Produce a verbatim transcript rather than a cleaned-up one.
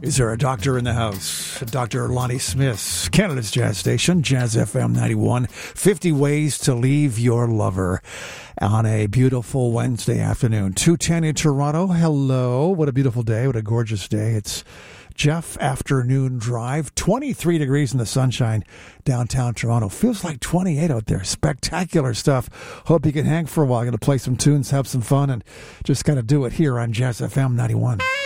Is there a doctor in the house? Doctor Lonnie Smith, Canada's jazz station, Jazz F M ninety-one. fifty ways to leave your lover on a beautiful Wednesday afternoon. two ten in Toronto. Hello. What a beautiful day. What a gorgeous day. It's Jeff Afternoon Drive. twenty-three degrees in the sunshine downtown Toronto. Feels like twenty-eight out there. Spectacular stuff. Hope you can hang for a while. I'm going to play some tunes, have some fun, and just kind of do it here on Jazz F M ninety-one.